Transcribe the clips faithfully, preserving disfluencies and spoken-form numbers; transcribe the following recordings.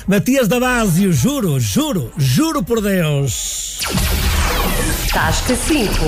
Matias Damasio, juro, juro, juro por Deus. Tasca cinco.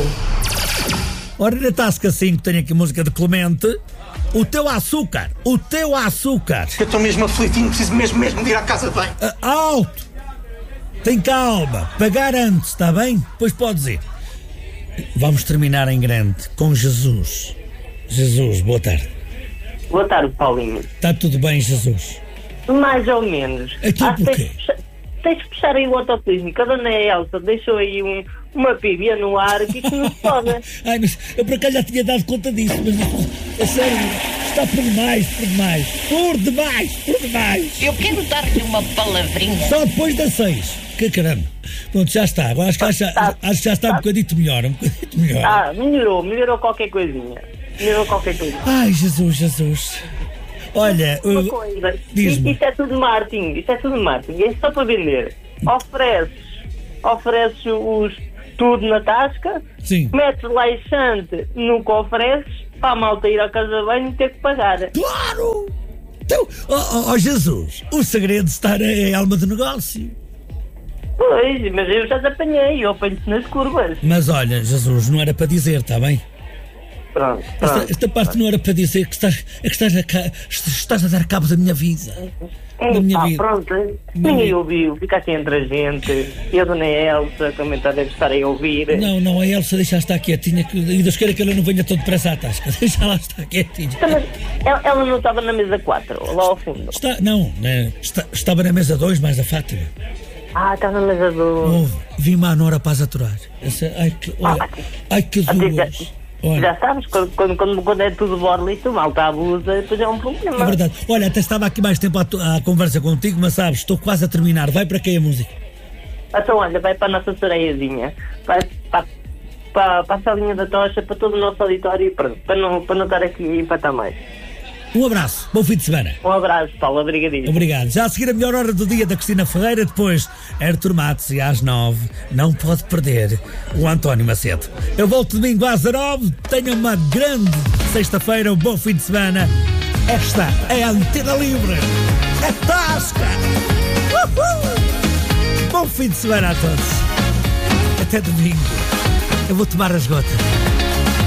Ora, na Tasca cinco tenho aqui música de Clemente. O teu açúcar, o teu açúcar. Eu estou mesmo aflitinho, preciso mesmo, mesmo de ir à casa de banho. Ah, alto! Tem calma, pagar antes, está bem? Pois podes ir. Vamos terminar em grande, com Jesus. Jesus, boa tarde. Boa tarde, Paulinho. Está tudo bem, Jesus? Mais ou menos. Então Ah, porquê? tens, de puxar, tens de puxar aí o autoclínico. A dona Elsa deixou aí um, uma pibia no ar que isto não se pode. Ai, mas eu por acaso já tinha dado conta disso, mas a sério, está por demais, por demais, por demais, por demais. Eu quero dar-lhe uma palavrinha. Só depois das seis. Que caramba. Pronto, já está. Agora acho que, acho, Tá. acho que já está um bocadito melhor, um bocadito melhor. Ah, melhorou, melhorou qualquer coisinha. Melhorou qualquer coisinha. Ai, Jesus, Jesus. Olha, Uma uh, coisa, diz-me. isto, isto é tudo marketing, isto é tudo marketing, é só para vender. Ofereces, ofereces os tudo na tasca, sim. metes laxante no que ofereces, para a malta ir à casa de banho e ter que pagar. Claro! Então, oh, oh, oh, Jesus, o segredo de estar é a alma do negócio. Pois, mas eu já te apanhei, eu apanho-te nas curvas. Mas olha, Jesus, não era para dizer, está bem? Pronto, Esta, pronto. esta parte não era para dizer que estás, é que estás a, ca- estás a dar cabo da minha vida. Da minha Ah, vida. pronto, ninguém ouviu, fica assim entre a gente. E a dona Elsa também está, deve estar a ouvir. Não, não, a Elsa deixa estar quietinha que, e Deus queira que ela não venha todo depressa à tasca. Deixa lá estar quietinha. Também, ela, ela não estava na mesa quatro, lá ao fundo. Está, não, né, está- estava na mesa dois, mais a Fátima. Ah, está na mesa do. Ouve, vi-me à Nora para as aturar. Essa, ai, que, olha, Ah, ai, que Já, duas. Olha, já sabes, quando, quando, quando, quando é tudo borlito, malta abusa, depois é um problema. é verdade. Olha, até estava aqui mais tempo à, tu- à conversa contigo, mas sabes, estou quase a terminar. Vai para quem a música? Então, olha, vai para a nossa sereiazinha. Vai para, para, para a salinha da tocha, para todo o nosso auditório e pronto, para não, para não estar aqui a empatar mais. Um abraço, bom fim de semana. Um abraço, Paulo, obrigadíssimo. Obrigado. Já a seguir a melhor hora do dia da Cristina Ferreira, depois Artur Matos e às nove. Não pode perder o António Macedo. Eu volto domingo às nove. Tenha uma grande sexta-feira, um bom fim de semana. Esta é a Antena Livre. É Tasca. Uhul. Bom fim de semana a todos. Até domingo. Eu vou tomar as gotas.